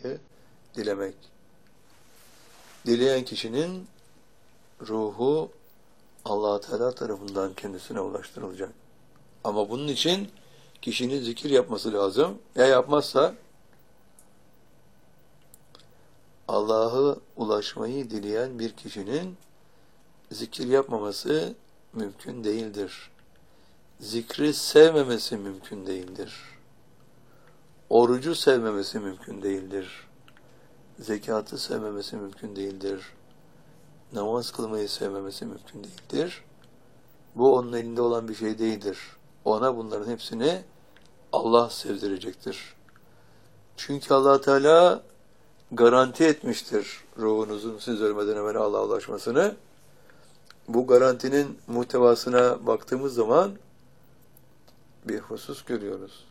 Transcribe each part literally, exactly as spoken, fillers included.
ulaşmayı dilemek. Dileyen kişinin ruhu Allah Teala tarafından kendisine ulaştırılacak. Ama bunun için kişinin zikir yapması lazım. Ya yapmazsa Allah'a ulaşmayı dileyen bir kişinin zikir yapmaması mümkün değildir. Zikri sevmemesi mümkün değildir. Orucu sevmemesi mümkün değildir. Zekatı sevmemesi mümkün değildir. Namaz kılmayı sevmemesi mümkün değildir. Bu onun elinde olan bir şey değildir. Ona bunların hepsini Allah sevdirecektir. Çünkü Allah Teala garanti etmiştir ruhunuzun siz ölmeden evvel Allah'a ulaşmasını. Bu garantinin muhtevasına baktığımız zaman bir husus görüyoruz.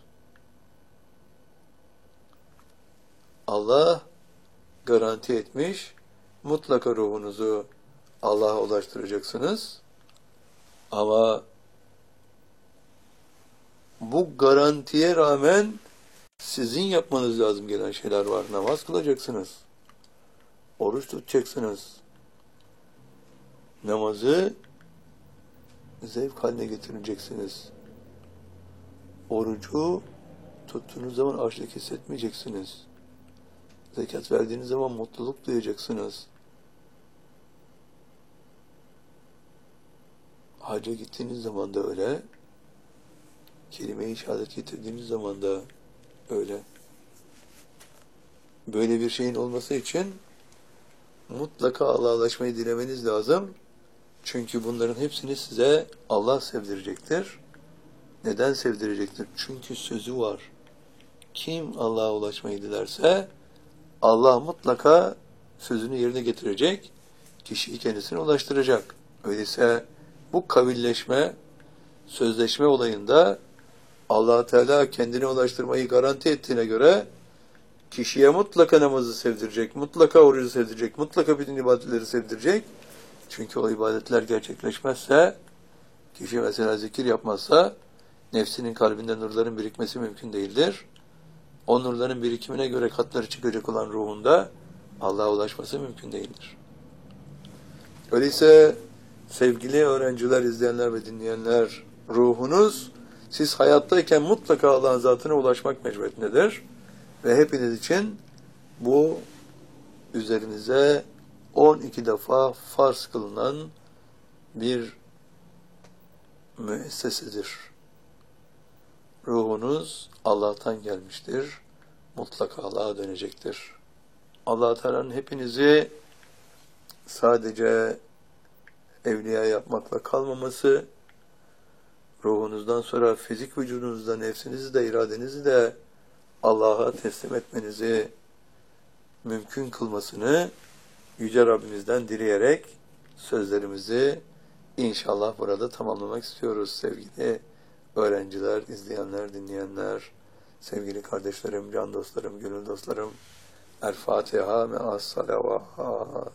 Allah garanti etmiş, mutlaka ruhunuzu Allah'a ulaştıracaksınız. Ama bu garantiye rağmen sizin yapmanız lazım gelen şeyler var. Namaz kılacaksınız. Oruç tutacaksınız. Namazı zevk haline getireceksiniz. Orucu tuttuğunuz zaman açlık hissetmeyeceksiniz. Zekat verdiğiniz zaman mutluluk duyacaksınız. Hacca gittiğiniz zaman da öyle. Kelime-i şehadet getirdiğiniz zaman da öyle. Böyle bir şeyin olması için mutlaka Allah'a ulaşmayı dilemeniz lazım. Çünkü bunların hepsini size Allah sevdirecektir. Neden sevdirecektir? Çünkü sözü var. Kim Allah'a ulaşmayı dilerse Allah mutlaka sözünü yerine getirecek, kişiyi kendisine ulaştıracak. Öyleyse bu kavilleşme, sözleşme olayında Allah Teala kendine ulaştırmayı garanti ettiğine göre kişiye mutlaka namazı sevdirecek, mutlaka orucu sevdirecek, mutlaka bütün ibadetleri sevdirecek. Çünkü o ibadetler gerçekleşmezse, kişi mesela zikir yapmazsa, nefsinin kalbinde nurların birikmesi mümkün değildir. O nurların birikimine göre katları çıkacak olan ruhunda Allah'a ulaşması mümkün değildir. Öyleyse sevgili öğrenciler, izleyenler ve dinleyenler, ruhunuz siz hayattayken mutlaka Allah'ın zatına ulaşmak mecburiyetindedir. Ve hepiniz için bu üzerinize on iki defa farz kılınan bir müessesedir. Ruhunuz Allah'tan gelmiştir. Mutlaka Allah'a dönecektir. Allah Teala'nın hepinizi sadece evliya yapmakla kalmaması, ruhunuzdan sonra fizik vücudunuzda nefsinizi de iradenizi de Allah'a teslim etmenizi mümkün kılmasını Yüce Rabbimizden dileyerek sözlerimizi inşallah burada tamamlamak istiyoruz sevgili öğrenciler, izleyenler, dinleyenler, sevgili kardeşlerim, can dostlarım, gönül dostlarım. El Fatiha me'as salavat.